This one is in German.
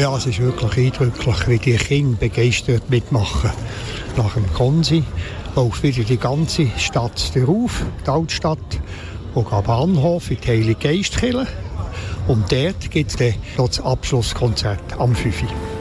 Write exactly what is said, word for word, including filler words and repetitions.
Ja, es ist wirklich eindrücklich, wie die Kinder begeistert mitmachen. Nach dem Konzi läuft wieder die ganze Stadt auf, die Altstadt, und am Bahnhof in die Heilige Geistkirche. Und dort gibt es dann das Abschlusskonzert am fünf Uhr.